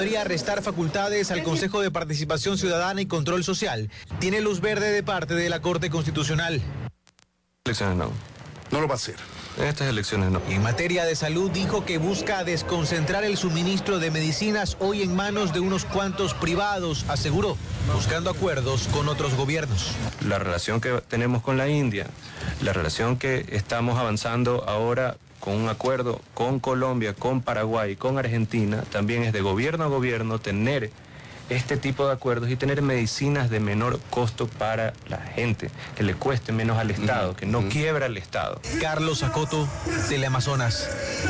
Podría restar facultades al Consejo de Participación Ciudadana y Control Social. Tiene luz verde de parte de la Corte Constitucional. Elecciones no. No lo va a hacer. En estas elecciones no. En materia de salud dijo que busca desconcentrar el suministro de medicinas hoy en manos de unos cuantos privados, aseguró, buscando acuerdos con otros gobiernos. La relación que tenemos con la India, la relación que estamos avanzando ahora con un acuerdo con Colombia, con Paraguay, con Argentina, también es de gobierno a gobierno tener este tipo de acuerdos y tener medicinas de menor costo para la gente, que le cueste menos al Estado, que no quiebra al Estado. Carlos Acoto, Teleamazonas.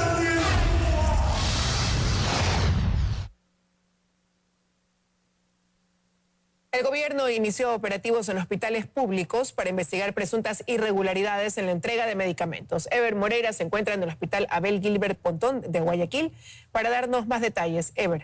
El gobierno inició operativos en hospitales públicos para investigar presuntas irregularidades en la entrega de medicamentos. Ever Moreira se encuentra en el hospital Abel Gilbert Pontón de Guayaquil para darnos más detalles. Ever.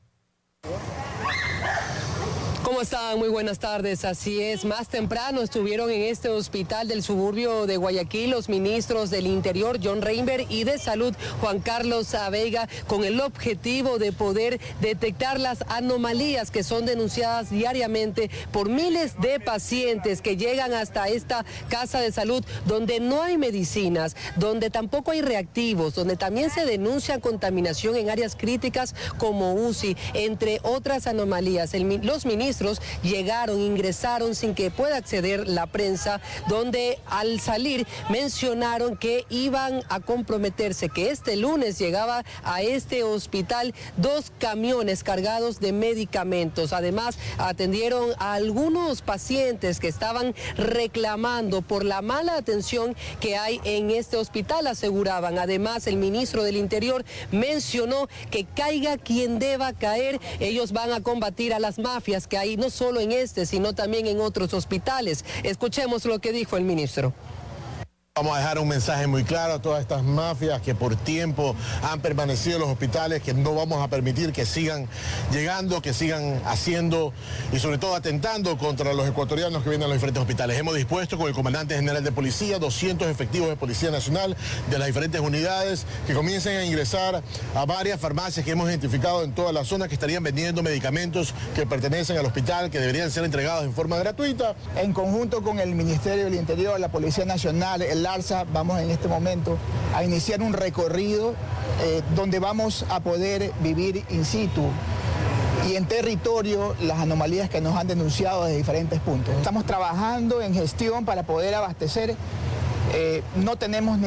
¿Cómo están? Muy buenas tardes. Así es, más temprano estuvieron en este hospital del suburbio de Guayaquil los ministros del Interior, John Reinberg, y de Salud, Juan Carlos Veiga, con el objetivo de poder detectar las anomalías que son denunciadas diariamente por miles de pacientes que llegan hasta esta casa de salud donde no hay medicinas, donde tampoco hay reactivos, donde también se denuncia contaminación en áreas críticas como UCI, entre otras anomalías. Los ministros ingresaron sin que pueda acceder la prensa, donde al salir mencionaron que iban a comprometerse, que este lunes llegaba a este hospital 2 camiones cargados de medicamentos. Además, atendieron a algunos pacientes que estaban reclamando por la mala atención que hay en este hospital, aseguraban. Además, el ministro del Interior mencionó que caiga quien deba caer, ellos van a combatir a las mafias que hay no solo en este, sino también en otros hospitales. Escuchemos lo que dijo el ministro. Vamos a dejar un mensaje muy claro a todas estas mafias que por tiempo han permanecido en los hospitales, que no vamos a permitir que sigan llegando, que sigan haciendo y sobre todo atentando contra los ecuatorianos que vienen a los diferentes hospitales. Hemos dispuesto con el comandante general de policía 200 efectivos de Policía Nacional de las diferentes unidades que comiencen a ingresar a varias farmacias que hemos identificado en toda la zona que estarían vendiendo medicamentos que pertenecen al hospital, que deberían ser entregados en forma gratuita. En conjunto con el Ministerio del Interior, la Policía Nacional, el ARSA, vamos en este momento a iniciar un recorrido donde vamos a poder vivir in situ y en territorio las anomalías que nos han denunciado desde diferentes puntos. Estamos trabajando en gestión para poder abastecer. No tenemos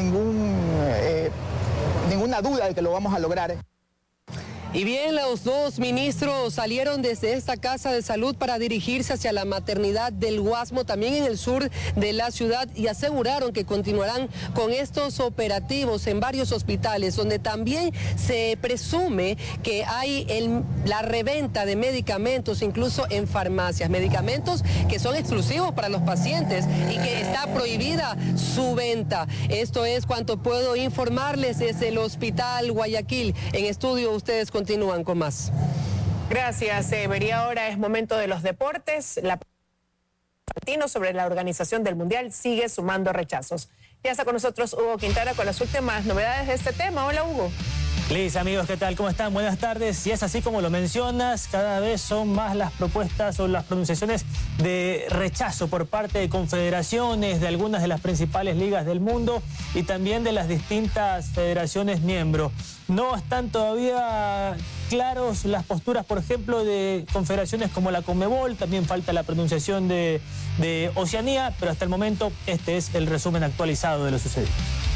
ninguna duda de que lo vamos a lograr. Y bien, los 2 ministros salieron desde esta casa de salud para dirigirse hacia la maternidad del Guasmo, también en el sur de la ciudad, y aseguraron que continuarán con estos operativos en varios hospitales, donde también se presume que hay la reventa de medicamentos, incluso en farmacias, medicamentos que son exclusivos para los pacientes y que está prohibida su venta. Esto es cuanto puedo informarles desde el Hospital Guayaquil. En estudio ustedes continúan con más. Gracias, Ever. Y ahora es momento de los deportes. La sobre la organización del Mundial sigue sumando rechazos. Ya está con nosotros Hugo Quintana con las últimas novedades de este tema. Hola, Hugo. Liz, amigos, ¿qué tal? ¿Cómo están? Buenas tardes. Y es así como lo mencionas, cada vez son más las propuestas o las pronunciaciones de rechazo por parte de confederaciones, de algunas de las principales ligas del mundo y también de las distintas federaciones miembros. No están todavía claros las posturas, por ejemplo, de confederaciones como la Conmebol, también falta la pronunciación de Oceanía, pero hasta el momento este es el resumen actualizado de lo sucedido.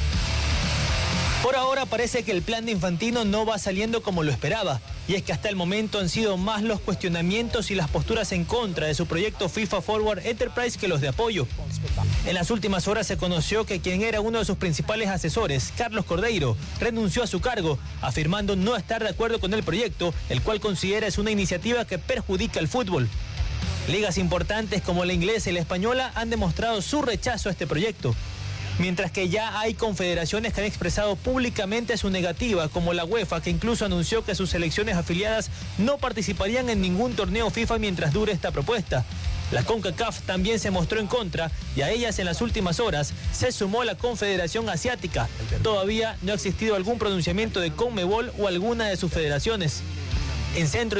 Por ahora parece que el plan de Infantino no va saliendo como lo esperaba, y es que hasta el momento han sido más los cuestionamientos y las posturas en contra de su proyecto FIFA Forward Enterprise que los de apoyo. En las últimas horas se conoció que quien era uno de sus principales asesores, Carlos Cordeiro, renunció a su cargo, afirmando no estar de acuerdo con el proyecto, el cual considera es una iniciativa que perjudica al fútbol. Ligas importantes como la inglesa y la española han demostrado su rechazo a este proyecto, mientras que ya hay confederaciones que han expresado públicamente su negativa, como la UEFA, que incluso anunció que sus selecciones afiliadas no participarían en ningún torneo FIFA mientras dure esta propuesta. La CONCACAF también se mostró en contra y a ellas en las últimas horas se sumó la Confederación Asiática. Todavía no ha existido algún pronunciamiento de CONMEBOL o alguna de sus federaciones. En Centro